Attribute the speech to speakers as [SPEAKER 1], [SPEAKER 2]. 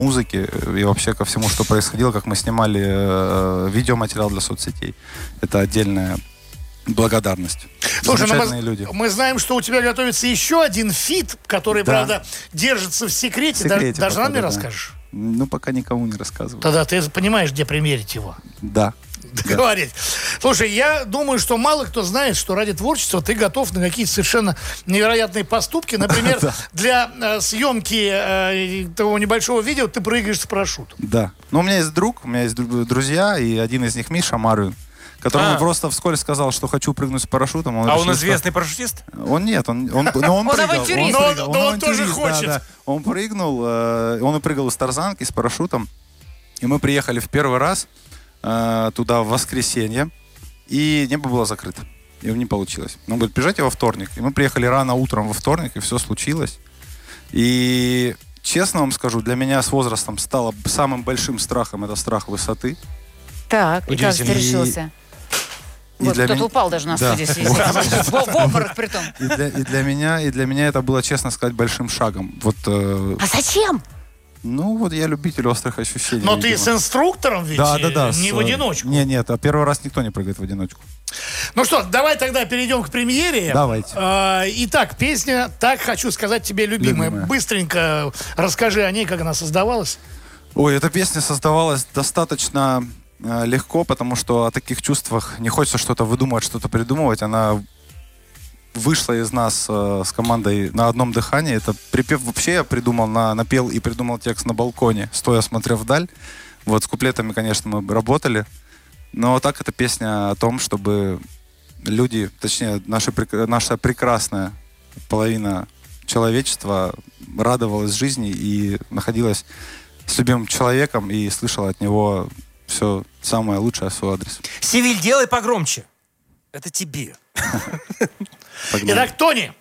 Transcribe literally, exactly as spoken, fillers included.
[SPEAKER 1] музыке и вообще ко всему, что происходило, как мы снимали э, видеоматериал для соцсетей. Это отдельная благодарность.
[SPEAKER 2] Слушай, ну
[SPEAKER 1] Замечательные
[SPEAKER 2] мы,
[SPEAKER 1] люди.
[SPEAKER 2] мы знаем, что у тебя готовится еще один фит, который,
[SPEAKER 1] Да.
[SPEAKER 2] правда, держится в секрете.
[SPEAKER 1] В секрете
[SPEAKER 2] Даже
[SPEAKER 1] пока,
[SPEAKER 2] нам не
[SPEAKER 1] да.
[SPEAKER 2] расскажешь?
[SPEAKER 1] Ну, пока никому не рассказываю.
[SPEAKER 2] Тогда ты понимаешь, где примерить его.
[SPEAKER 1] Да.
[SPEAKER 2] Договорить. Слушай, я думаю, что мало кто знает, что ради творчества ты готов на какие-то совершенно невероятные поступки. Например, для э, съемки э, того небольшого видео ты прыгаешь с парашютом.
[SPEAKER 1] Да. Ну, у меня есть друг, у меня есть дру- друзья, и один из них Миша Марвин, которому
[SPEAKER 3] А.
[SPEAKER 1] просто вскоре сказал, что хочу прыгнуть с парашютом.
[SPEAKER 3] А
[SPEAKER 1] решил,
[SPEAKER 3] он
[SPEAKER 1] что-
[SPEAKER 3] известный парашютист?
[SPEAKER 1] Он нет, он, он, но он,
[SPEAKER 4] Он
[SPEAKER 1] прыгал,
[SPEAKER 4] авантюрист.
[SPEAKER 1] Он,
[SPEAKER 2] Но-
[SPEAKER 1] прыгал,
[SPEAKER 2] но он
[SPEAKER 1] авантюрист,
[SPEAKER 2] тоже хочет.
[SPEAKER 1] да, да. Он прыгнул, э, он и прыгал из тарзанки с парашютом. И мы приехали в первый раз э, туда в воскресенье, и небо было закрыто. И не получилось. Он говорит, приезжайте во вторник. И мы приехали рано утром во вторник, и все случилось. И честно вам скажу, для меня с возрастом стало самым большим страхом это страх высоты.
[SPEAKER 4] Так, и как ты
[SPEAKER 3] Удивительно.
[SPEAKER 4] решился?
[SPEAKER 1] И
[SPEAKER 4] Вот
[SPEAKER 1] для
[SPEAKER 4] кто-то
[SPEAKER 1] меня-
[SPEAKER 4] упал даже на
[SPEAKER 1] Да.
[SPEAKER 4] студии. В в обморок при том.
[SPEAKER 1] И для, и для меня, и для меня это было, честно сказать, большим шагом. Вот, э,
[SPEAKER 4] А зачем?
[SPEAKER 1] ну, вот я любитель острых ощущений.
[SPEAKER 2] Но ты
[SPEAKER 1] видимо.
[SPEAKER 2] с инструктором ведь
[SPEAKER 1] Да,
[SPEAKER 2] э,
[SPEAKER 1] да, да.
[SPEAKER 2] не
[SPEAKER 1] с,
[SPEAKER 2] в
[SPEAKER 1] э,
[SPEAKER 2] одиночку.
[SPEAKER 1] Не, нет, а первый раз никто не прыгает в одиночку.
[SPEAKER 2] Ну что, давай тогда перейдем к премьере.
[SPEAKER 1] Давайте.
[SPEAKER 2] А, итак, песня «Так хочу сказать тебе, любимая».
[SPEAKER 1] Любимая.
[SPEAKER 2] Быстренько расскажи о ней, как она создавалась.
[SPEAKER 1] Ой, эта песня создавалась достаточно э, легко, потому что о таких чувствах не хочется что-то выдумывать, что-то придумывать. Она вышла из нас э, с командой на одном дыхании. Это припев вообще я придумал, на, напел и придумал текст на балконе, стоя, смотря вдаль. Вот с куплетами, конечно, мы работали. Но так эта песня о том, чтобы люди, точнее, наша, прек- наша прекрасная половина человечества радовалась жизни и находилась с любимым человеком и слышала от него все самое лучшее в свой адрес.
[SPEAKER 3] Севиль, делай погромче. Это тебе.
[SPEAKER 1] Погнали.
[SPEAKER 2] Итак, Тони,